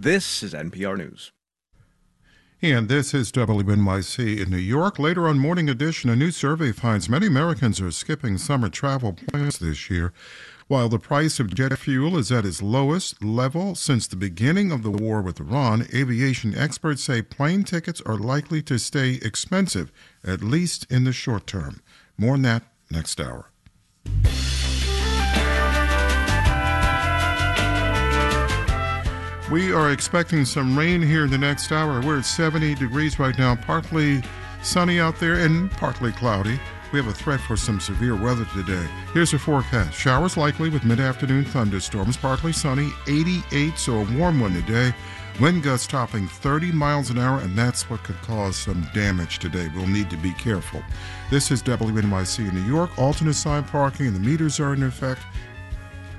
This is NPR News. And this is WNYC in New York. Later on Morning Edition, a new survey finds many Americans are skipping summer travel plans this year. While the price of jet fuel is at its lowest level since the beginning of the war with Iran, aviation experts say plane tickets are likely to stay expensive, at least in the short term. More on that next hour. We are expecting some rain here in the next hour. We're at 70 degrees right now, partly sunny out there and partly cloudy. We have a threat for some severe weather today. Here's a forecast. Showers likely with mid-afternoon thunderstorms, partly sunny, 88, so a warm one today. Wind gusts topping 30 miles an hour, and that's what could cause some damage today. We'll need to be careful. This is WNYC in New York. Alternate side parking and the meters are in effect.